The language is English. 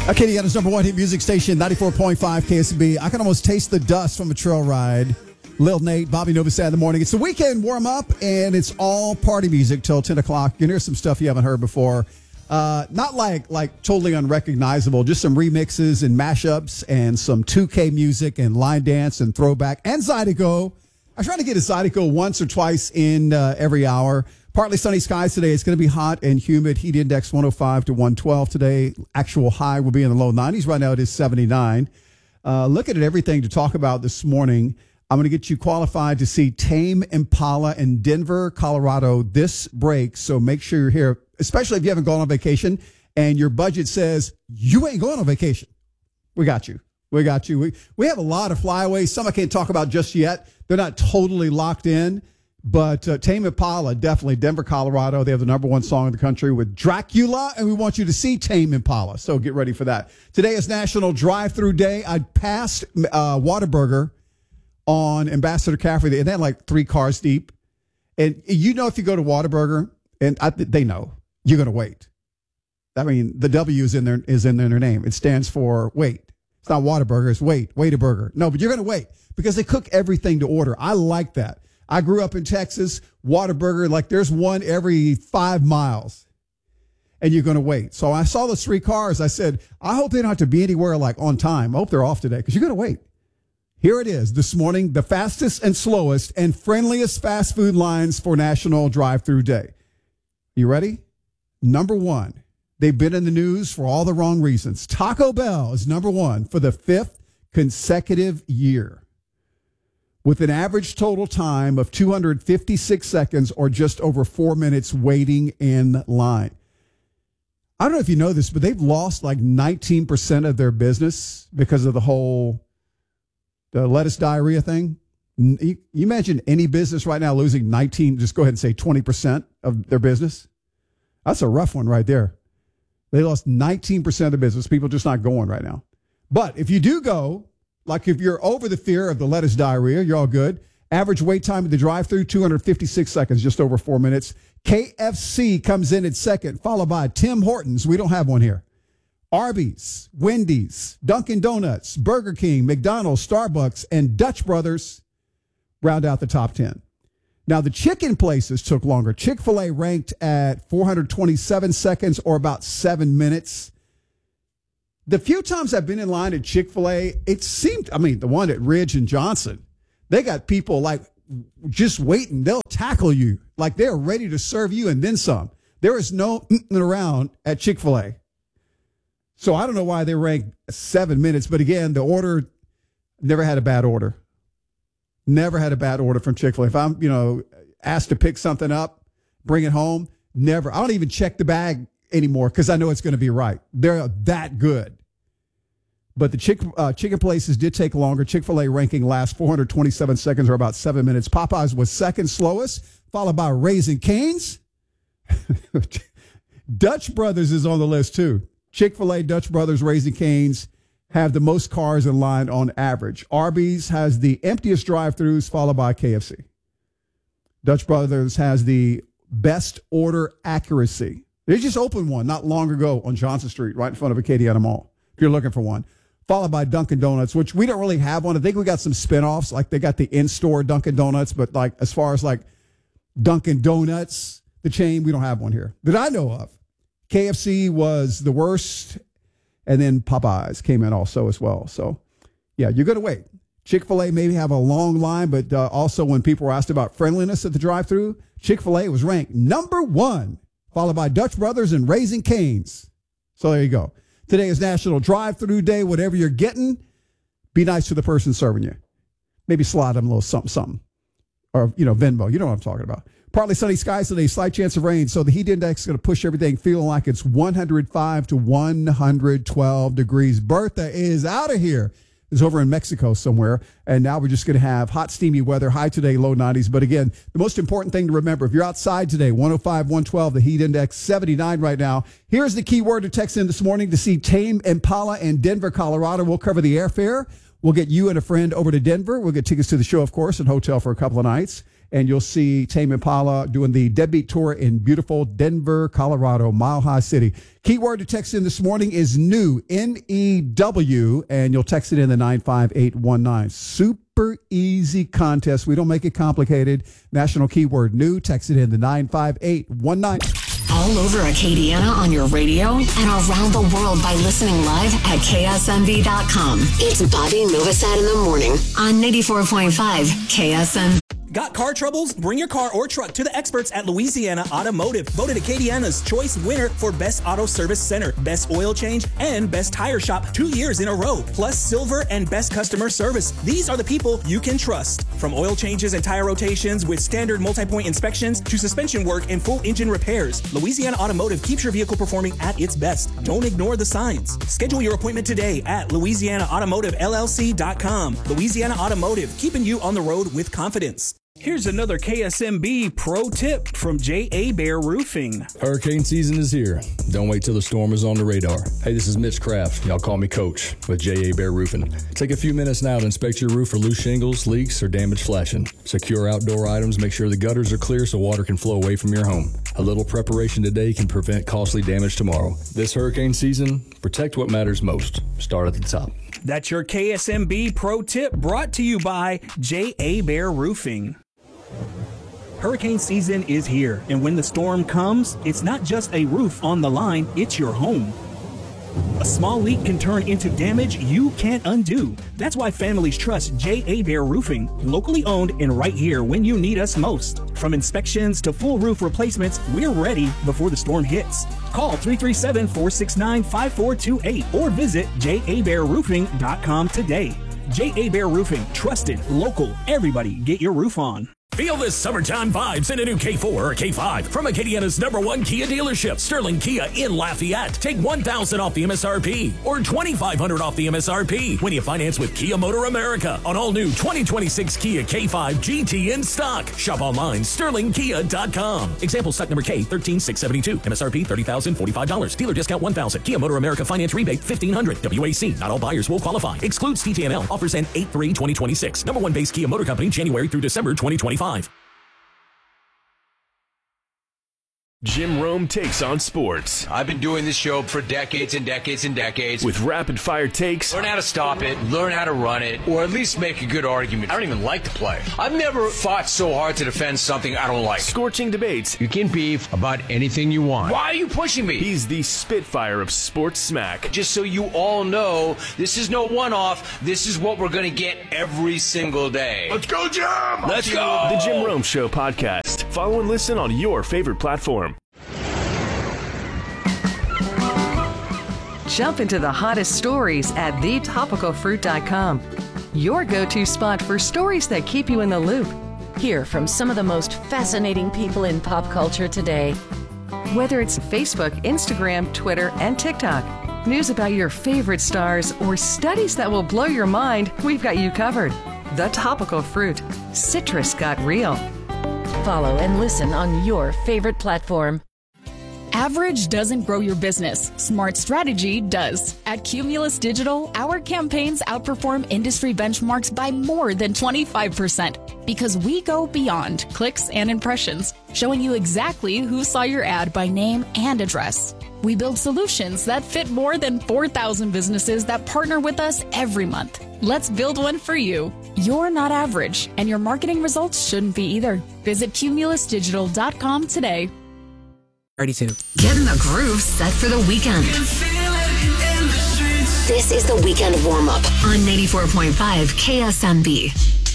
Acadiana's number one hit music station, 94.5 KSB. I can almost taste the dust from a trail ride. Lil Nate, Bobby Novosad in the morning. It's the weekend warm up, and it's all party music till 10 o'clock. You can hear some stuff you haven't heard before. Not like totally unrecognizable, just some remixes and mashups and some 2K music and line dance and throwback and Zydeco. I try to get a Zydeco once or twice in every hour. Partly sunny skies today. It's going to be hot and humid. Heat index 105 to 112 today. Actual high will be in the low 90s. Right now it is 79. Looking at everything to talk about this morning, I'm going to get you qualified to see Tame Impala in Denver, Colorado this break. So make sure you're here, especially if you haven't gone on vacation and your budget says you ain't going on vacation. We got you. We got you. We have a lot of flyaways. Some I can't talk about just yet. They're not totally locked in. But Tame Impala, definitely Denver, Colorado. They have the number one song in the country with Dracula, and we want you to see Tame Impala. So get ready for that. Today is National Drive-Thru Day. I passed Whataburger on Ambassador Caffrey, and they had like 3 cars deep. And you know if you go to Whataburger, and they know, you're going to wait. I mean, the W is in their name. It stands for wait. It's not Whataburger, it's wait a burger. No, but you're going to wait because they cook everything to order. I like that. I grew up in Texas, Whataburger, like there's one every 5 miles, and you're going to wait. So I saw those 3 cars. I said, I hope they don't have to be anywhere like on time. I hope they're off today because you're going to wait. Here it is this morning, the fastest and slowest and friendliest fast food lines for National Drive-Thru Day. You ready? Number 1, they've been in the news for all the wrong reasons. Taco Bell is number 1 for the 5th consecutive year, with an average total time of 256 seconds or just over 4 minutes waiting in line. I don't know if you know this, but they've lost like 19% of their business because of the lettuce diarrhea thing. You imagine any business right now losing 19, just go ahead and say 20% of their business. That's a rough one right there. They lost 19% of the business. People just not going right now. But if you do go, like if you're over the fear of the lettuce diarrhea, you're all good. Average wait time at the drive-thru, 256 seconds, just over 4 minutes. KFC comes in at second, followed by Tim Hortons. We don't have one here. Arby's, Wendy's, Dunkin' Donuts, Burger King, McDonald's, Starbucks, and Dutch Brothers round out the top 10. Now, the chicken places took longer. Chick-fil-A ranked at 427 seconds or about 7 minutes. The few times I've been in line at Chick-fil-A, it seemed, the one at Ridge and Johnson, they got people like just waiting. They'll tackle you like they're ready to serve you and then some. There is no around at Chick-fil-A. So I don't know why they ranked 7 minutes. But again, the order, never had a bad order. Never had a bad order from Chick-fil-A. If I'm, asked to pick something up, bring it home, never. I don't even check the bag anymore because I know it's going to be right. They're that good. But the chicken places did take longer. Chick-fil-A ranking last 427 seconds or about 7 minutes. Popeyes was second slowest, followed by Raising Cane's. Dutch Brothers is on the list too. Chick-fil-A, Dutch Brothers, Raising Cane's have the most cars in line on average. Arby's has the emptiest drive-thrus, followed by KFC. Dutch Brothers has the best order accuracy. They just opened one not long ago on Johnson Street, right in front of Acadiana Mall, if you're looking for one. Followed by Dunkin' Donuts, which we don't really have one. I think we got some spinoffs, like they got the in-store Dunkin' Donuts, but like as far as like Dunkin' Donuts, the chain, we don't have one here that I know of. KFC was the worst, and then Popeyes came in also as well. So, yeah, you're going to wait. Chick-fil-A maybe have a long line, but also when people were asked about friendliness at the drive-thru, Chick-fil-A was ranked number 1, followed by Dutch Brothers and Raising Cane's. So there you go. Today is National Drive-Thru Day. Whatever you're getting, be nice to the person serving you. Maybe slide them a little something. Or, Venmo. You know what I'm talking about. Partly sunny skies today, slight chance of rain. So the heat index is going to push everything feeling like it's 105 to 112 degrees. Bertha is out of here. It's over in Mexico somewhere. And now we're just going to have hot, steamy weather. High today, low 90s. But again, the most important thing to remember, if you're outside today, 105, 112, the heat index 79 right now. Here's the key word to text in this morning to see Tame Impala in Denver, Colorado. We'll cover the airfare. We'll get you and a friend over to Denver. We'll get tickets to the show, of course, and hotel for a couple of nights. and you'll see Tame Impala doing the Deadbeat Tour in beautiful Denver, Colorado, Mile High City. Keyword to text in this morning is new, N-E-W, and you'll text it in the 95819. Super easy contest. We don't make it complicated. National keyword new. Text it in the 95819. All over Acadiana on your radio and around the world by listening live at KSMB.com. It's Bobby Novosad in the morning on 94.5 KSM. Got car troubles? Bring your car or truck to the experts at Louisiana Automotive. Voted Acadiana's choice winner for Best Auto Service Center, Best Oil Change, and Best Tire Shop 2 years in a row, plus Silver and Best Customer Service. These are the people you can trust. From oil changes and tire rotations with standard multi-point inspections to suspension work and full engine repairs, Louisiana Automotive keeps your vehicle performing at its best. Don't ignore the signs. Schedule your appointment today at LouisianaAutomotiveLLC.com. Louisiana Automotive, keeping you on the road with confidence. Here's another KSMB pro tip from J.A. Bear Roofing. Hurricane season is here. Don't wait till the storm is on the radar. Hey, this is Mitch Kraft. Y'all call me Coach with J.A. Bear Roofing. Take a few minutes now to inspect your roof for loose shingles, leaks, or damaged flashing. Secure outdoor items. Make sure the gutters are clear so water can flow away from your home. A little preparation today can prevent costly damage tomorrow. This hurricane season, protect what matters most. Start at the top. That's your KSMB pro tip brought to you by J.A. Bear Roofing. Hurricane season is here, and when the storm comes, it's not just a roof on the line, it's your home. A small leak can turn into damage you can't undo. That's why families trust J.A. Bear Roofing, locally owned and right here when you need us most. From inspections to full roof replacements, we're ready before the storm hits. Call 337-469-5428 or visit jabearroofing.com today. J.A. Bear Roofing, trusted, local, everybody get your roof on. Feel the summertime vibes in a new K4 or K5 from Acadiana's #1 Kia dealership, Sterling Kia in Lafayette. Take $1,000 off the MSRP or $2,500 off the MSRP when you finance with Kia Motor America on all new 2026 Kia K5 GT in stock. Shop online, sterlingkia.com. Example stock number K13672. MSRP $30,045. Dealer discount $1,000. Kia Motor America finance rebate $1,500. WAC. Not all buyers will qualify. Excludes TTNL. Offers end 8/3/2026. #1 base Kia Motor Company, January through December 2025. Jim Rome takes on sports. I've been doing this show for decades and decades and decades. With rapid-fire takes. Learn how to stop it, learn how to run it, or at least make a good argument. I don't even like to play. I've never fought so hard to defend something I don't like. Scorching debates. You can beef about anything you want. Why are you pushing me? He's the Spitfire of sports smack. Just so you all know, this is no one-off. This is what we're going to get every single day. Let's go, Jim! Let's go! The Jim Rome Show podcast. Follow and listen on your favorite platform. Jump into the hottest stories at thetopicalfruit.com. Your go-to spot for stories that keep you in the loop. Hear from some of the most fascinating people in pop culture today. Whether it's Facebook, Instagram, Twitter, and TikTok, news about your favorite stars, or studies that will blow your mind, we've got you covered. The Topical Fruit. Citrus got real. Follow and listen on your favorite platform. Average doesn't grow your business. Smart strategy does. At Cumulus Digital, our campaigns outperform industry benchmarks by more than 25% because we go beyond clicks and impressions, showing you exactly who saw your ad by name and address. We build solutions that fit more than 4,000 businesses that partner with us every month. Let's build one for you. You're not average, and your marketing results shouldn't be either. Visit cumulusdigital.com today. 32. Get in the groove set for the weekend. This is the weekend warm-up on 94.5 KSMB.